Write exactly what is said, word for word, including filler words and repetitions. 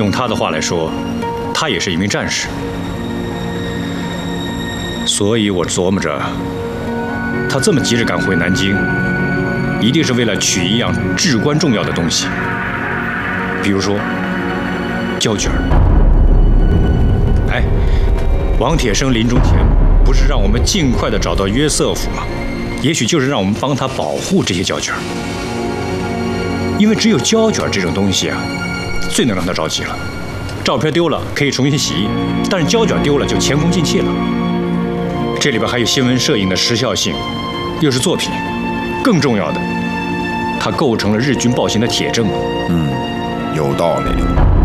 用他的话来说，他也是一名战士。所以我琢磨着，他这么急着赶回南京，一定是为了取一样至关重要的东西，比如说胶卷。哎，王铁生临终前不是让我们尽快的找到约瑟夫吗？也许就是让我们帮他保护这些胶卷，因为只有胶卷这种东西啊，最能让他着急了。照片丢了可以重新洗印，但是胶卷丢了就前功尽弃了。这里边还有新闻摄影的时效性，又是作品，更重要的，它构成了日军暴行的铁证。 嗯，有道理。